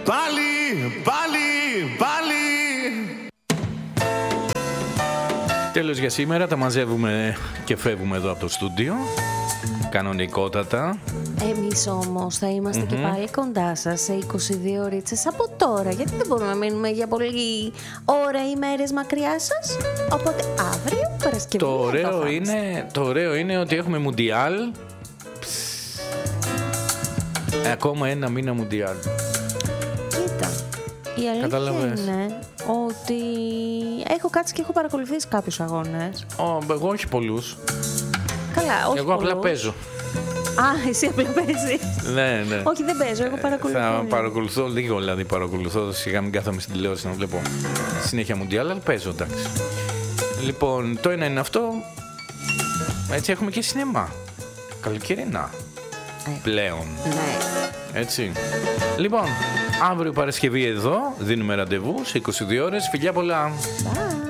πάλι. Τέλος για σήμερα, τα μαζεύουμε και φεύγουμε εδώ από το στούντιο. Κανονικότατα. Εμείς όμως θα είμαστε και πάλι κοντά σας σε 22 ωρίτσες από τώρα. Γιατί δεν μπορούμε να μείνουμε για πολλή ώρα ή μέρες μακριά σας. Οπότε αύριο Παρασκευή. Το ωραίο είναι ότι έχουμε Μουντιάλ. Ακόμα ένα μήνα Μουντιάλ. Κοίτα, η αλήθεια είναι ότι έχω κάτσει και έχω παρακολουθήσει κάποιους αγώνες. Εγώ όχι πολλούς. Καλά, όχι εγώ απλά παίζω. Α, εσύ απλά παίζεις. Ναι. Όχι, δεν παίζω, εγώ παρακολουθώ. Θα παρακολουθώ λίγο, δηλαδή παρακολουθώ. Σιγά μην κάθομαι στην τηλεόραση να βλέπω συνέχεια Μουντιάλ, αλλά παίζω, εντάξει. Λοιπόν, το ένα είναι αυτό. Έτσι έχουμε και σινεμά. Καλοκαιρινά. Πλέον. Ναι. Έτσι. Λοιπόν, αύριο Παρασκευή εδώ δίνουμε ραντεβού σε 22 ώρες. Φιλιά πολλά. Bye.